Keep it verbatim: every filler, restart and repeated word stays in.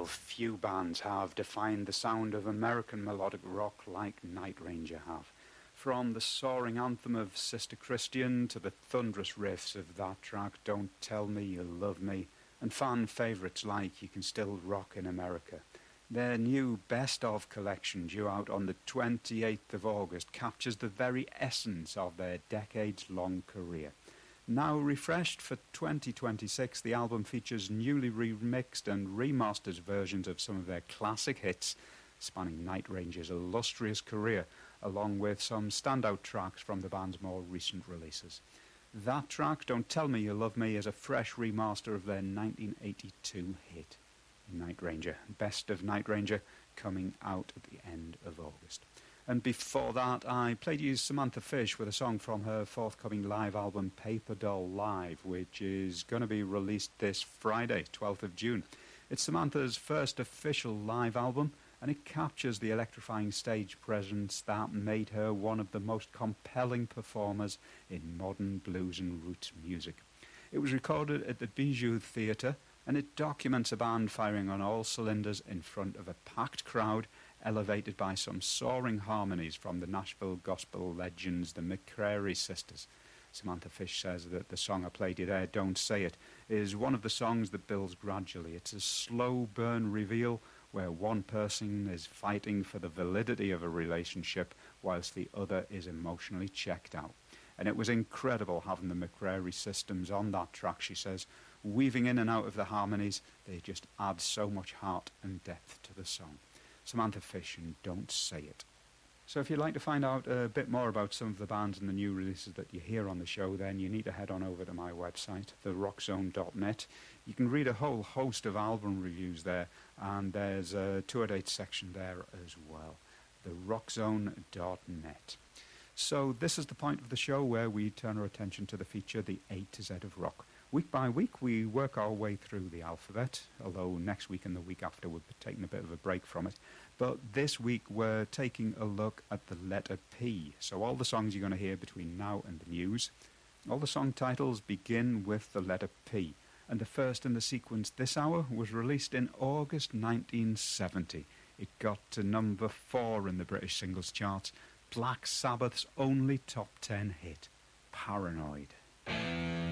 Well, few bands have defined the sound of American melodic rock like Night Ranger have. From the soaring anthem of Sister Christian to the thunderous riffs of that track, Don't Tell Me You Love Me, and fan favourites like You Can Still Rock in America. Their new Best Of collection, due out on the twenty-eighth of August, captures the very essence of their decades-long career. Now refreshed for twenty twenty-six, the album features newly remixed and remastered versions of some of their classic hits, spanning Night Ranger's illustrious career, along with some standout tracks from the band's more recent releases. That track, Don't Tell Me You Love Me, is a fresh remaster of their nineteen eighty-two hit, Night Ranger. Best of Night Ranger, coming out at the end of August. And before that, I played you Samantha Fish with a song from her forthcoming live album, Paper Doll Live, which is going to be released this Friday, twelfth of June. It's Samantha's first official live album, and it captures the electrifying stage presence that made her one of the most compelling performers in modern blues and roots music. It was recorded at the Bijou Theatre, and it documents a band firing on all cylinders in front of a packed crowd, elevated by some soaring harmonies from the Nashville gospel legends, the McCrary Sisters. Samantha Fish says that the song I played you there, Don't Say It, is one of the songs that builds gradually. It's a slow burn reveal where one person is fighting for the validity of a relationship whilst the other is emotionally checked out. And it was incredible having the McCrary Systems on that track, she says. Weaving in and out of the harmonies, they just add so much heart and depth to the song. Samantha Fish and Don't Say It. So if you'd like to find out a bit more about some of the bands and the new releases that you hear on the show, then you need to head on over to my website, the rock zone dot net. You can read a whole host of album reviews there, and there's a tour date section there as well, the rock zone dot net. So this is the point of the show where we turn our attention to the feature, the A to Z of rock. Week by week, we work our way through the alphabet, although next week and the week after we'll be taking a bit of a break from it. But this week, we're taking a look at the letter P. So all the songs you're going to hear between now and the news, all the song titles begin with the letter P. And the first in the sequence this hour was released in August nineteen seventy. It got to number four in the British singles charts, Black Sabbath's only top ten hit, Paranoid.